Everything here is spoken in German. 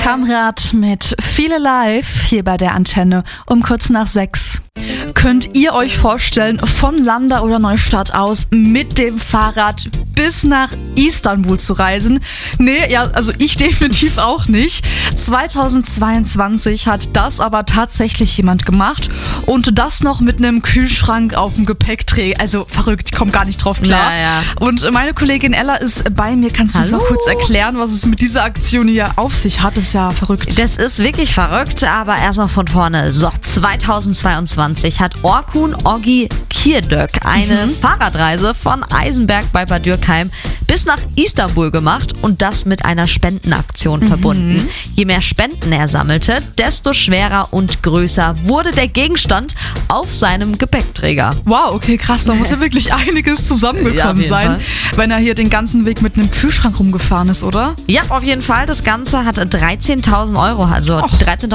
Kamrat mit Viele Live hier bei der Antenne um kurz nach 6. Könnt ihr euch vorstellen, von Landau oder Neustadt aus mit dem Fahrrad bis nach Istanbul zu reisen? Nee, ja, also ich definitiv auch nicht. 2022 hat das aber tatsächlich jemand gemacht und das noch mit einem Kühlschrank auf dem Gepäckträger. Also verrückt, ich komme gar nicht drauf klar. Ja. Und meine Kollegin Ella ist bei mir. Kannst du uns mal kurz erklären, was es mit dieser Aktion hier auf sich hat? Das ist ja verrückt. Das ist wirklich verrückt, aber erstmal von vorne. So, 2022 hat Orkun Oggi Kirdök eine Fahrradreise von Eisenberg bei Bad Dürkheim bis nach Istanbul gemacht und das mit einer Spendenaktion verbunden. Je mehr Spenden er sammelte, desto schwerer und größer wurde der Gegenstand auf seinem Gepäckträger. Wow, okay, krass, da muss ja wirklich einiges zusammengekommen sein, wenn er hier den ganzen Weg mit einem Kühlschrank rumgefahren ist, oder? Ja, auf jeden Fall. Das Ganze hat 13.000 Euro, also 13.000